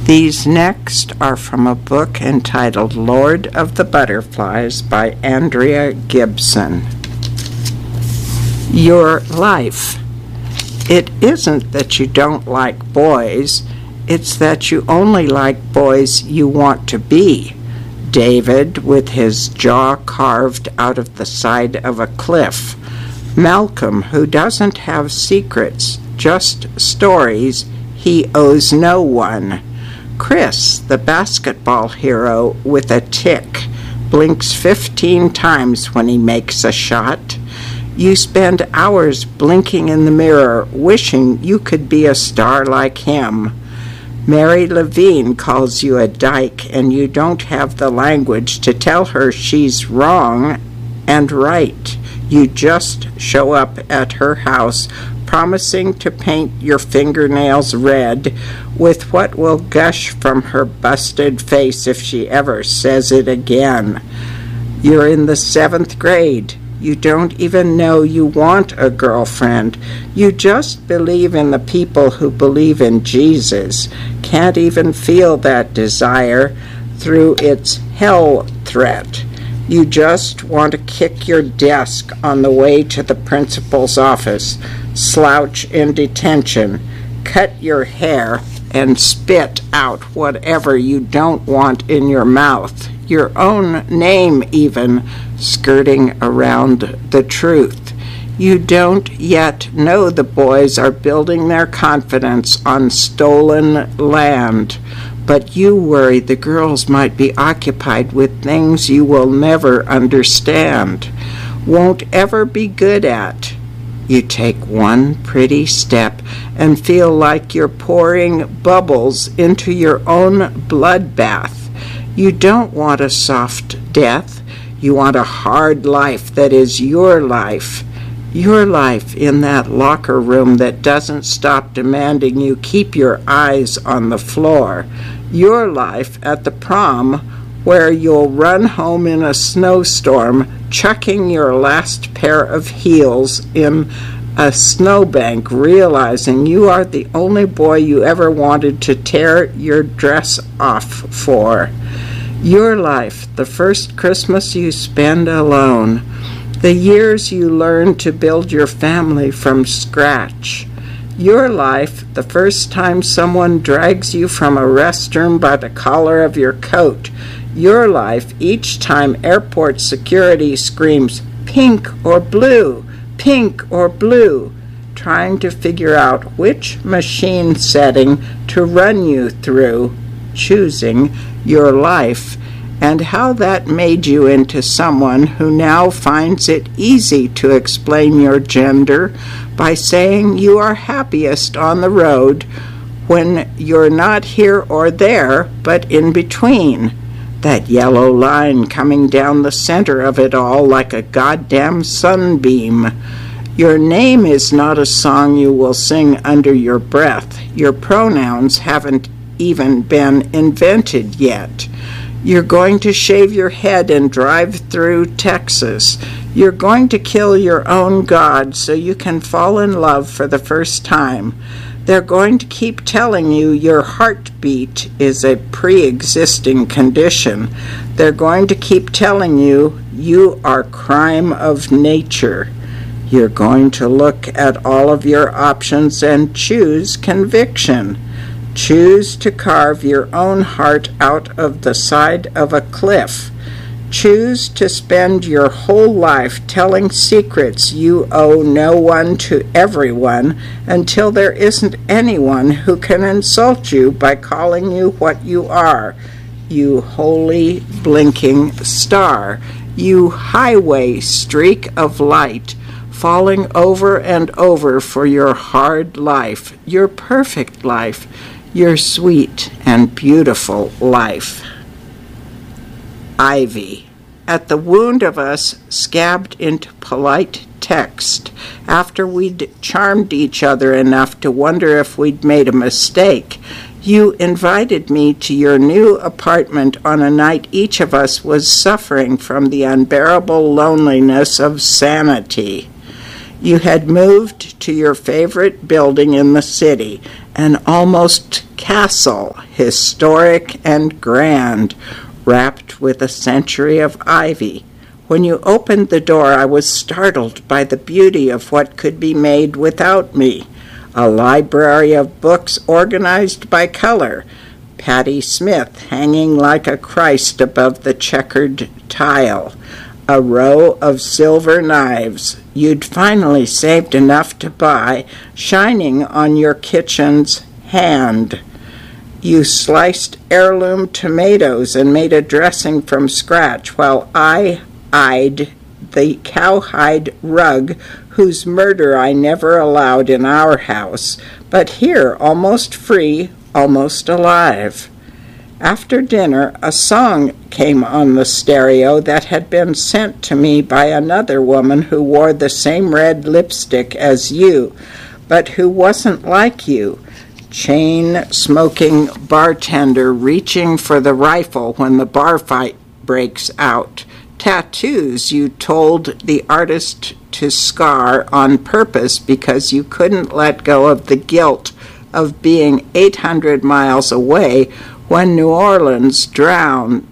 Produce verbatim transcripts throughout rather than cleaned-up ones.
These next are from a book entitled Lord of the Butterflies by Andrea Gibson. Your life. It isn't that you don't like boys, it's that you only like boys you want to be. David, with his jaw carved out of the side of a cliff. Malcolm, who doesn't have secrets, just stories he owes no one. Chris, the basketball hero with a tic, blinks fifteen times when he makes a shot. You spend hours blinking in the mirror, wishing you could be a star like him. Mary Levine calls you a dyke, and you don't have the language to tell her she's wrong and right. You just show up at her house, promising to paint your fingernails red with what will gush from her busted face if she ever says it again. You're in the seventh grade. You don't even know you want a girlfriend. You just believe in the people who believe in Jesus. Can't even feel that desire through its hell threat. You just want to kick your desk on the way to the principal's office, slouch in detention, cut your hair, and spit out whatever you don't want in your mouth, your own name even, skirting around the truth. You don't yet know the boys are building their confidence on stolen land, but you worry the girls might be occupied with things you will never understand, won't ever be good at. You take one pretty step and feel like you're pouring bubbles into your own bloodbath. You don't want a soft death. You want a hard life that is your life. Your life in that locker room that doesn't stop demanding you keep your eyes on the floor. Your life at the prom where you'll run home in a snowstorm, chucking your last pair of heels in a snowbank, realizing you are the only boy you ever wanted to tear your dress off for. Your life, the first Christmas you spend alone, the years you learn to build your family from scratch. Your life, the first time someone drags you from a restroom by the collar of your coat. Your life, each time airport security screams, pink or blue, pink or blue, trying to figure out which machine setting to run you through, choosing your life, and how that made you into someone who now finds it easy to explain your gender by saying you are happiest on the road when you're not here or there, but in between. That yellow line coming down the center of it all like a goddamn sunbeam. Your name is not a song you will sing under your breath. Your pronouns haven't even been invented yet. You're going to shave your head and drive through Texas. You're going to kill your own God so you can fall in love for the first time. They're going to keep telling you your heartbeat is a pre-existing condition. They're going to keep telling you you are crime of nature. You're going to look at all of your options and choose conviction. Choose to carve your own heart out of the side of a cliff. Choose to spend your whole life telling secrets you owe no one to everyone until there isn't anyone who can insult you by calling you what you are, you holy blinking star, you highway streak of light, falling over and over for your hard life, your perfect life, your sweet and beautiful life. Ivy. At the wound of us scabbed into polite text, after we'd charmed each other enough to wonder if we'd made a mistake, you invited me to your new apartment on a night each of us was suffering from the unbearable loneliness of sanity. You had moved to your favorite building in the city, an almost castle, historic and grand, wrapped with a century of ivy. When you opened the door, I was startled by the beauty of what could be made without me. A library of books organized by color, Patti Smith hanging like a Christ above the checkered tile, a row of silver knives you'd finally saved enough to buy, shining on your kitchen's hand. You sliced heirloom tomatoes and made a dressing from scratch while I eyed the cowhide rug whose murder I never allowed in our house, but here, almost free, almost alive. After dinner, a song came on the stereo that had been sent to me by another woman who wore the same red lipstick as you, but who wasn't like you. Chain-smoking bartender reaching for the rifle when the bar fight breaks out. Tattoos you told the artist to scar on purpose because you couldn't let go of the guilt of being eight hundred miles away when New Orleans drowned.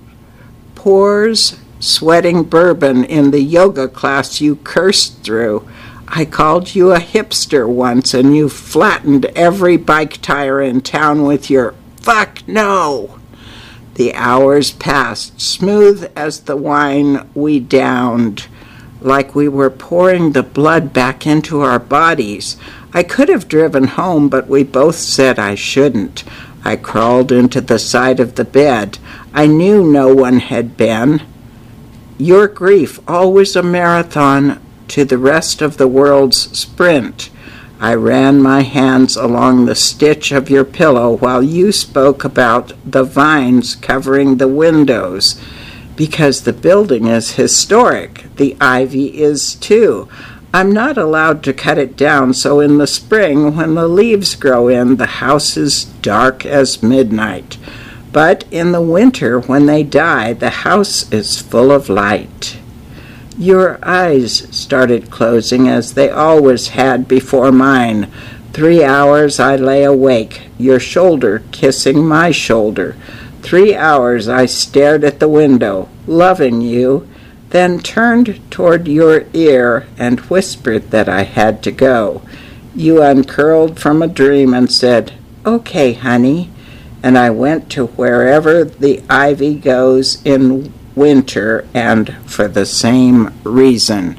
Pours sweating bourbon in the yoga class you cursed through. I called you a hipster once and you flattened every bike tire in town with your "fuck no." The hours passed, smooth as the wine we downed, like we were pouring the blood back into our bodies. I could have driven home, but we both said I shouldn't. I crawled into the side of the bed. I knew no one had been. Your grief, always a marathon to the rest of the world's sprint. I ran my hands along the stitch of your pillow while you spoke about the vines covering the windows. Because the building is historic, the ivy is too. I'm not allowed to cut it down, so in the spring, when the leaves grow in, the house is dark as midnight. But in the winter, when they die, the house is full of light. Your eyes started closing as they always had before mine. Three hours I lay awake, your shoulder kissing my shoulder. Three hours I stared at the window, loving you, then turned toward your ear and whispered that I had to go. You uncurled from a dream and said, "Okay, honey," and I went to wherever the ivy goes in winter, and for the same reason.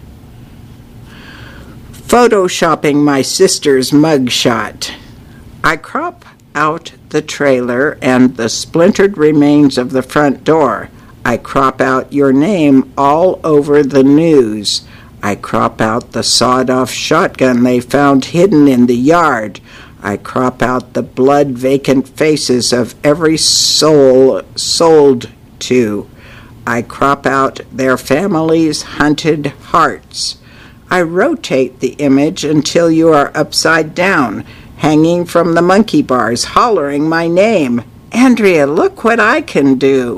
Photoshopping my sister's mugshot. I crop out the trailer and the splintered remains of the front door. I crop out your name all over the news. I crop out the sawed-off shotgun they found hidden in the yard. I crop out the blood-vacant faces of every soul sold to. I crop out their families' hunted hearts. I rotate the image until you are upside down, hanging from the monkey bars, hollering my name. "Andrea, look what I can do."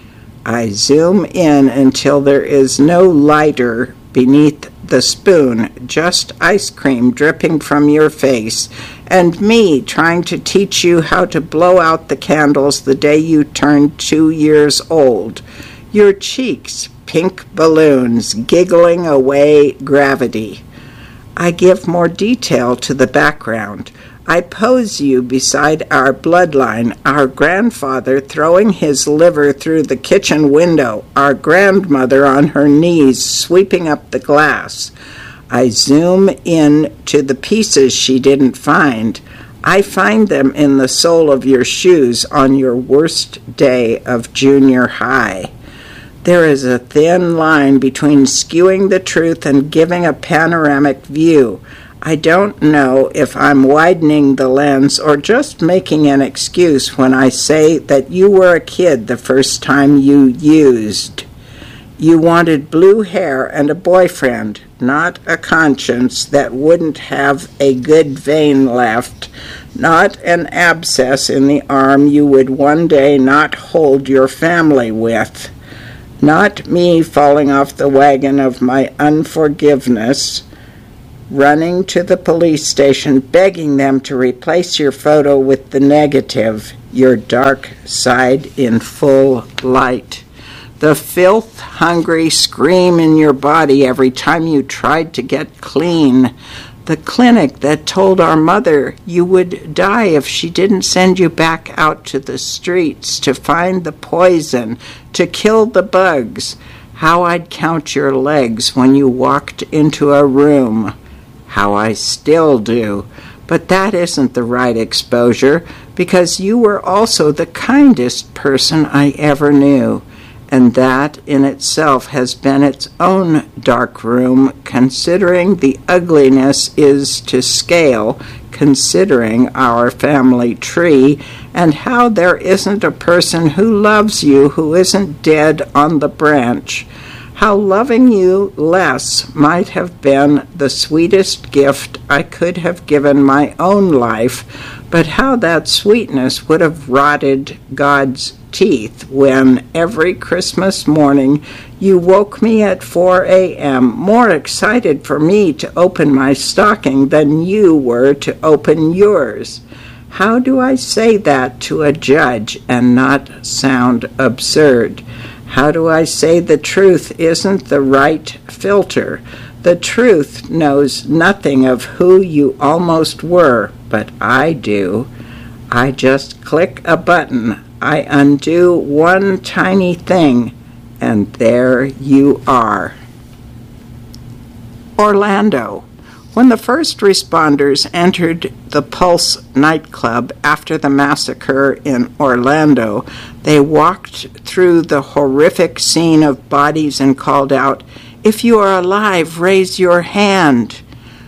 I zoom in until there is no lighter beneath the spoon, just ice cream dripping from your face, and me trying to teach you how to blow out the candles the day you turned two years old. Your cheeks, pink balloons, giggling away gravity. I give more detail to the background. I pose you beside our bloodline, our grandfather throwing his liver through the kitchen window, our grandmother on her knees sweeping up the glass. I zoom in to the pieces she didn't find. I find them in the sole of your shoes on your worst day of junior high. There is a thin line between skewing the truth and giving a panoramic view. I don't know if I'm widening the lens or just making an excuse when I say that you were a kid the first time you used. You wanted blue hair and a boyfriend, not a conscience that wouldn't have a good vein left, not an abscess in the arm you would one day not hold your family with. Not me falling off the wagon of my unforgiveness. running to the police station, begging them to replace your photo with the negative, your dark side in full light. The filth-hungry scream in your body every time you tried to get clean. The clinic that told our mother you would die if she didn't send you back out to the streets to find the poison, to kill the bugs. How I'd count your legs when you walked into a room. How I still do. But that isn't the right exposure, because you were also the kindest person I ever knew. And that in itself has been its own dark room, considering the ugliness is to scale, considering our family tree, and how there isn't a person who loves you who isn't dead on the branch. How loving you less might have been the sweetest gift I could have given my own life, but how that sweetness would have rotted God's teeth when every Christmas morning you woke me at four a.m. more excited for me to open my stocking than you were to open yours. How do I say that to a judge and not sound absurd? How do I say the truth isn't the right filter? The truth knows nothing of who you almost were, but I do. I just click a button. I undo one tiny thing, and there you are. Orlando. When the first responders entered the Pulse nightclub after the massacre in Orlando, they walked through the horrific scene of bodies and called out, "If you are alive, raise your hand."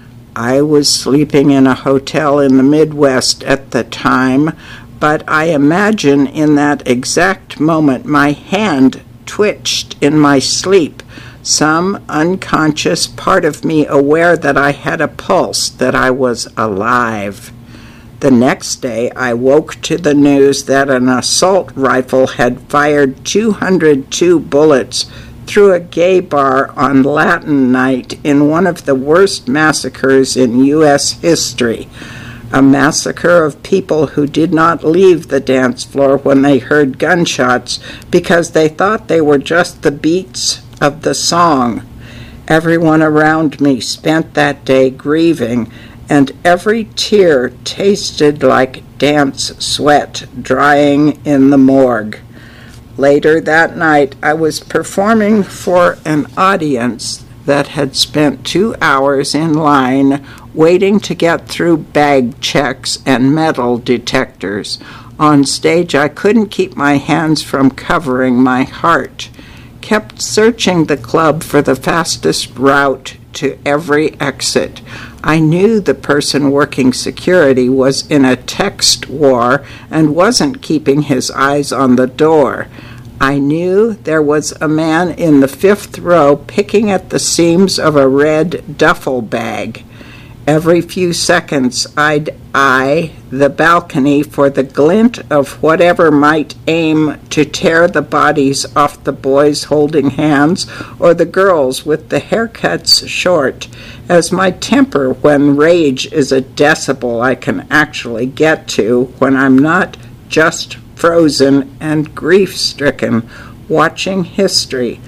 I was sleeping in a hotel in the Midwest at the time, but I imagine in that exact moment my hand twitched in my sleep, some unconscious part of me aware that I had a pulse, that I was alive. The next day I woke to the news that an assault rifle had fired two hundred two bullets through a gay bar on Latin night in one of the worst massacres in U S history. A massacre of people who did not leave the dance floor when they heard gunshots because they thought they were just the beats of the song. Everyone around me spent that day grieving, and every tear tasted like dance sweat drying in the morgue. Later that night, I was performing for an audience that had spent two hours in line waiting to get through bag checks and metal detectors. On stage, I couldn't keep my hands from covering my heart. Kept searching the club for the fastest route to every exit. I knew the person working security was in a text war and wasn't keeping his eyes on the door. I knew there was a man in the fifth row picking at the seams of a red duffel bag. Every few seconds I'd eye the balcony for the glint of whatever might aim to tear the bodies off the boys holding hands or the girls with the haircuts short, as my temper when rage is a decibel I can actually get to when I'm not just frozen and grief-stricken, watching history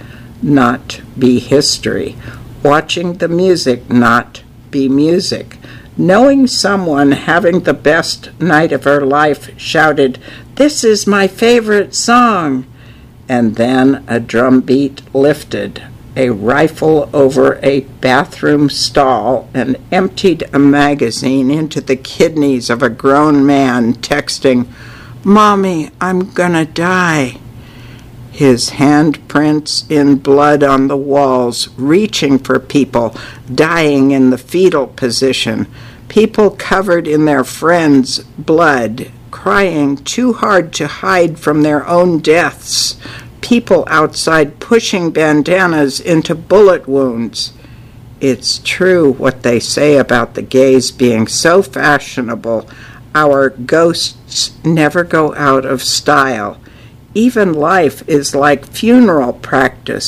not be history, watching the music not be music. Knowing someone having the best night of her life shouted, "This is my favorite song," and then a drum beat lifted, a rifle over a bathroom stall, and emptied a magazine into the kidneys of a grown man texting, "Mommy, I'm gonna die." His handprints in blood on the walls, reaching for people, dying in the fetal position, people covered in their friends' blood, crying too hard to hide from their own deaths, people outside pushing bandanas into bullet wounds. It's true what they say about the gays being so fashionable. Our ghosts never go out of style. Even life is like funeral practice.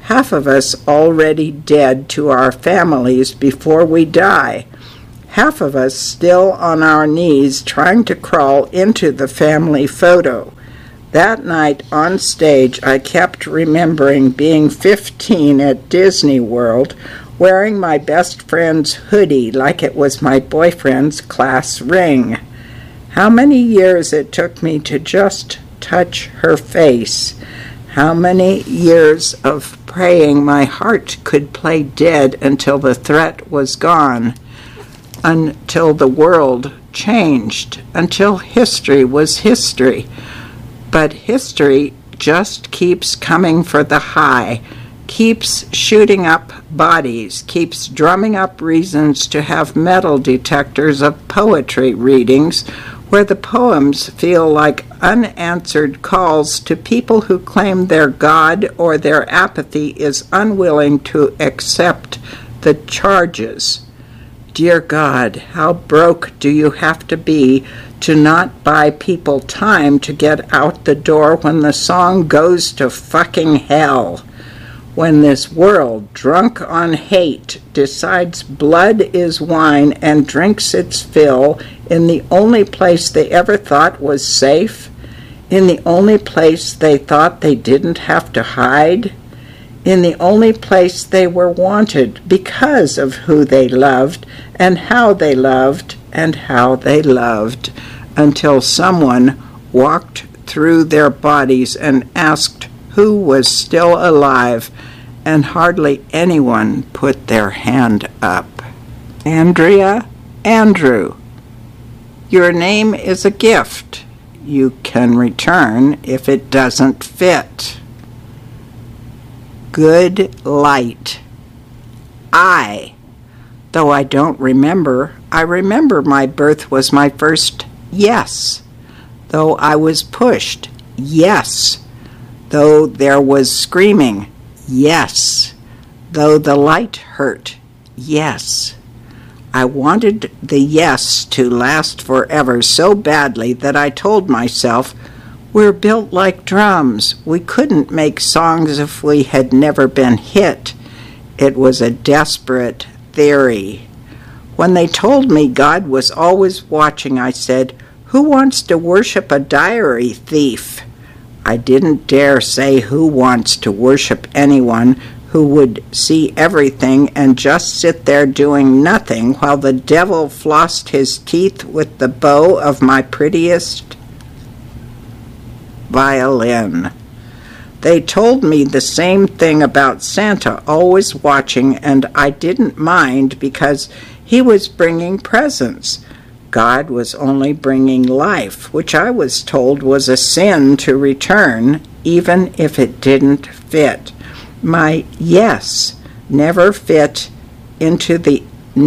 Half of us already dead to our families before we die. Half of us still on our knees trying to crawl into the family photo. That night on stage, I kept remembering being fifteen at Disney World, wearing my best friend's hoodie like it was my boyfriend's class ring. How many years it took me to just touch her face. How many years of praying my heart could play dead until the threat was gone, until the world changed, until history was history. But history just keeps coming for the high, keeps shooting up bodies, keeps drumming up reasons to have metal detectors of poetry readings where the poems feel like unanswered calls to people who claim their God or their apathy is unwilling to accept the charges. Dear God, how broke do you have to be to not buy people time to get out the door when the song goes to fucking hell? When this world, drunk on hate, decides blood is wine and drinks its fill in the only place they ever thought was safe, in the only place they thought they didn't have to hide, in the only place they were wanted because of who they loved and how they loved and how they loved, until someone walked through their bodies and asked who was still alive, and hardly anyone put their hand up. Andrea, Andrew, your name is a gift you can return if it doesn't fit. Good light. I, though I don't remember, I remember my birth was my first yes, though I was pushed, yes, though there was screaming, yes, though the light hurt, yes. I wanted the yes to last forever so badly that I told myself, we're built like drums. We couldn't make songs if we had never been hit. It was a desperate theory. When they told me God was always watching, I said, who wants to worship a diary thief? I didn't dare say who wants to worship anyone who would see everything and just sit there doing nothing while the devil flossed his teeth with the bow of my prettiest violin. They told me the same thing about Santa always watching, and I didn't mind because he was bringing presents. God was only bringing life, which I was told was a sin to return, even if it didn't fit. My yes never fit into the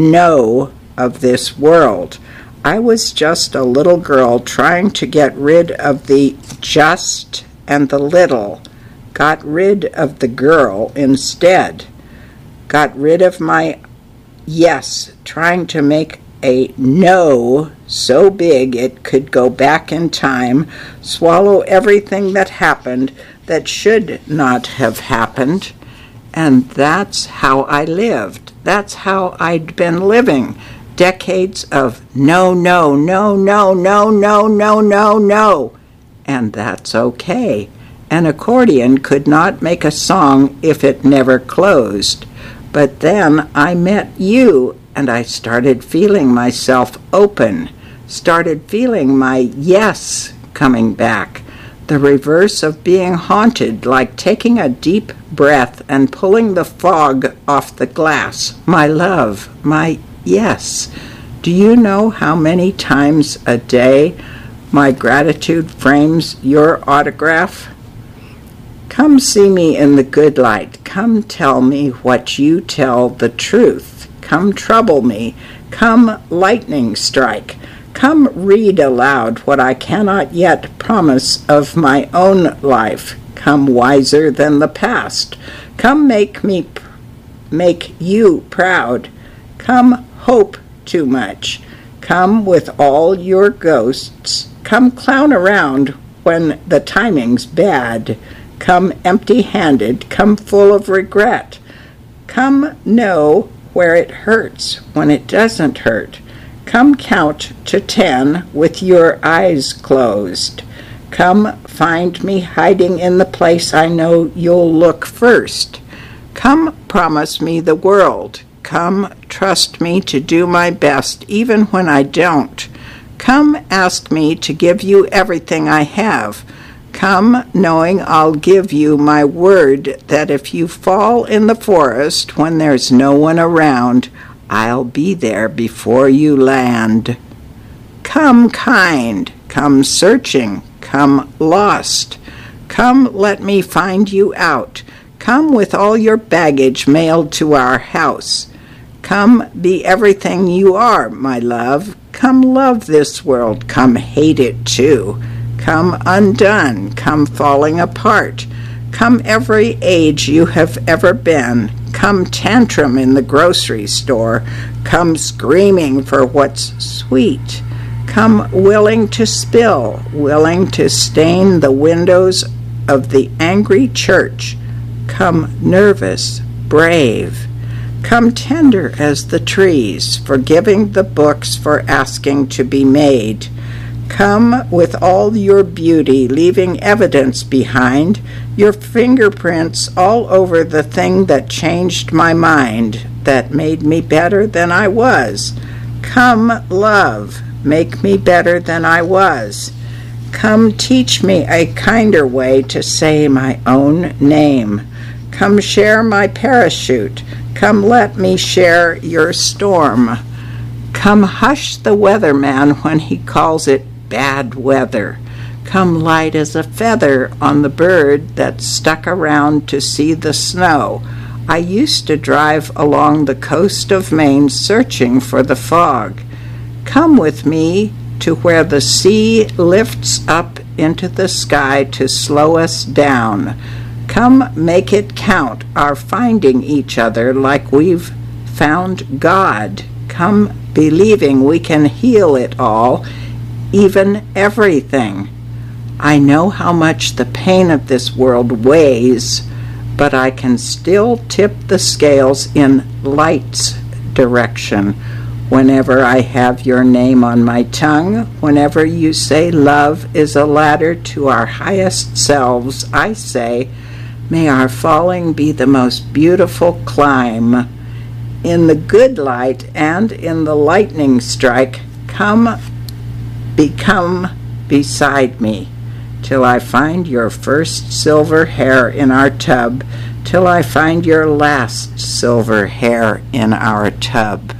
no of this world. I was just a little girl trying to get rid of the just and the little. Got rid of the girl instead. Got rid of my yes, trying to make a no so big it could go back in time, swallow everything that happened that should not have happened. And that's how I lived. That's how I'd been living. Decades of no, no, no, no, no, no, no, no, no. And that's okay. An accordion could not make a song if it never closed. But then I met you, and I started feeling myself open, started feeling my yes coming back, the reverse of being haunted, like taking a deep breath and pulling the fog off the glass. My love, my yes. Do you know how many times a day my gratitude frames your autograph? Come see me in the good light. Come tell me what you tell the truth. Come trouble me. Come lightning strike. Come read aloud what I cannot yet promise of my own life. Come wiser than the past. Come make me, pr- make you proud. Come hope too much. Come with all your ghosts. Come clown around when the timing's bad. come empty-handed, come full of regret. Come know where it hurts when it doesn't hurt. Come count to ten with your eyes closed. Come find me hiding in the place I know you'll look first. Come promise me the world. Come trust me to do my best even when I don't. Come ask me to give you everything I have. Come knowing I'll give you my word that if you fall in the forest when there's no one around, I'll be there before you land. Come kind, come searching, come lost. Come let me find you out. Come with all your baggage mailed to our house. Come be everything you are, my love. Come love this world, come hate it too. Come undone, come falling apart. Come every age you have ever been. Come tantrum in the grocery store. Come screaming for what's sweet. Come willing to spill, willing to stain the windows of the angry church. Come nervous, brave. Come tender as the trees, forgiving the books for asking to be made. Come with all your beauty, leaving evidence behind, your fingerprints all over the thing that changed my mind, that made me better than I was. Come, love, make me better than I was. Come teach me a kinder way to say my own name. Come share my parachute. Come let me share your storm. Come hush the weatherman when he calls it bad weather. Come light as a feather on the bird that stuck around to see the snow. I used to drive along the coast of Maine searching for the fog. Come with me to where the sea lifts up into the sky to slow us down. Come make it count, our finding each other like we've found God. Come believing we can heal it all, even everything. I know how much the pain of this world weighs, but I can still tip the scales in light's direction. Whenever I have your name on my tongue, whenever you say love is a ladder to our highest selves, I say, may our falling be the most beautiful climb. In the good light and in the lightning strike, come become beside me, till I find your first silver hair in our tub, till I find your last silver hair in our tub.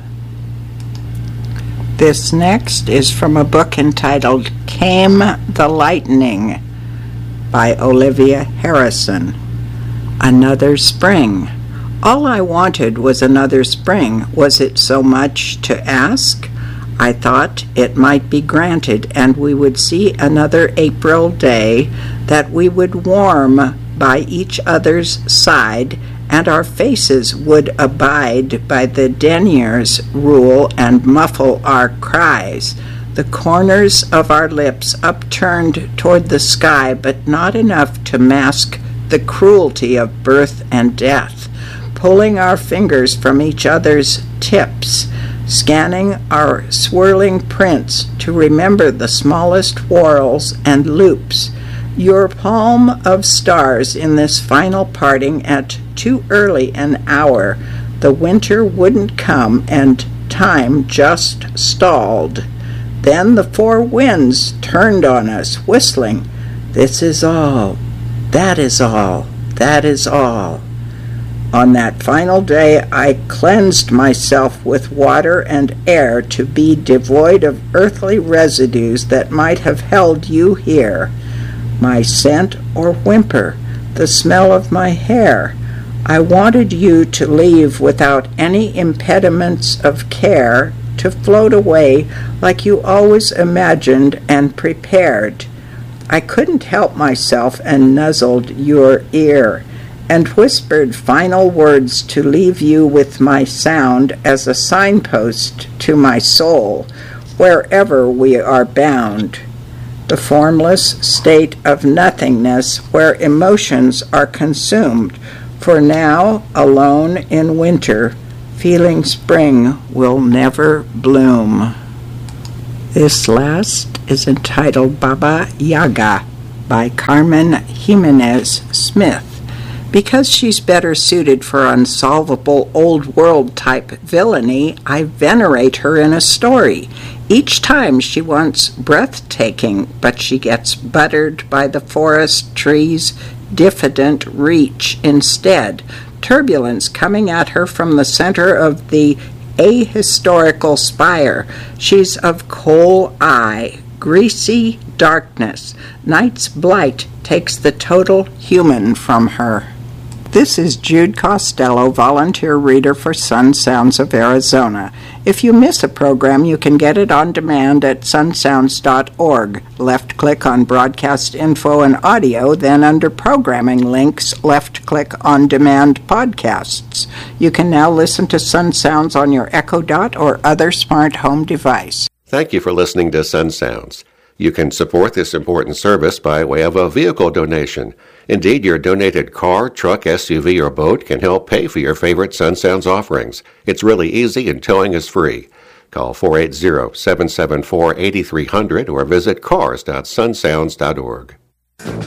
This next is from a book entitled Came the Lightning by Olivia Harrison. Another spring. All I wanted was another spring. Was it so much to ask? I thought it might be granted, and we would see another April day, that we would warm by each other's side, and our faces would abide by the denier's rule and muffle our cries, the corners of our lips upturned toward the sky, but not enough to mask the cruelty of birth and death, pulling our fingers from each other's tips, scanning our swirling prints to remember the smallest whorls and loops, your palm of stars in this final parting at too early an hour. The winter wouldn't come, and time just stalled. Then the four winds turned on us, whistling, "This is all, that is all, that is all." On that final day, I cleansed myself with water and air to be devoid of earthly residues that might have held you here. My scent or whimper, the smell of my hair. I wanted you to leave without any impediments of care, to float away like you always imagined and prepared. I couldn't help myself and nuzzled your ear, and whispered final words to leave you with my sound as a signpost to my soul, wherever we are bound. the formless state of nothingness where emotions are consumed. For now, alone in winter, feeling spring will never bloom. This last is entitled Baba Yaga by Carmen Jimenez Smith. Because she's better suited for unsolvable old-world type villainy, I venerate her in a story. Each time she wants breathtaking, but she gets buttered by the forest trees' diffident reach instead, turbulence coming at her from the center of the ahistorical spire. She's of coal eye, greasy darkness. Night's blight takes the total human from her. This is Jude Costello, volunteer reader for Sun Sounds of Arizona. If you miss a program, you can get it on demand at sun sounds dot org. Left-click on Broadcast Info and Audio, then under Programming Links, left-click on Demand Podcasts. You can now listen to Sun Sounds on your Echo Dot or other smart home device. Thank you for listening to Sun Sounds. You can support this important service by way of a vehicle donation. Indeed, your donated car, truck, S U V, or boat can help pay for your favorite Sun Sounds offerings. It's really easy and towing is free. Call four eight zero, seven seven four, eight three zero zero or visit cars dot sun sounds dot org.